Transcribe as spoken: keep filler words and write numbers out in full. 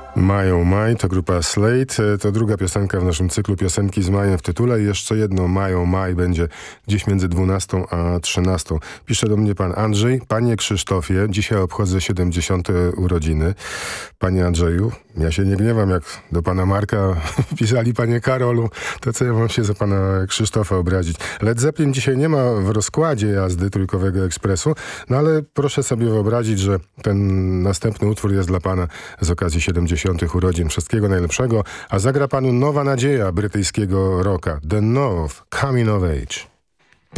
Mają Maj to grupa Slate, to druga piosenka w naszym cyklu Piosenki z Majem w tytule i jeszcze jedno Mają Maj będzie gdzieś między dwunastą a trzynastą. Pisze do mnie pan Andrzej. Panie Krzysztofie, dzisiaj obchodzę siedemdziesiąte urodziny. Panie Andrzeju, ja się nie gniewam, jak do pana Marka pisali panie Karolu, to co ja mam się za pana Krzysztofa obrazić. Led Zeppelin dzisiaj nie ma w rozkładzie jazdy Trójkowego Ekspresu, no ale proszę sobie wyobrazić, że ten następny utwór jest dla pana z okazji siedemdziesiątych urodzin. Wszystkiego najlepszego, a zagra panu nowa nadzieja brytyjskiego rocka, The North, Coming of Age.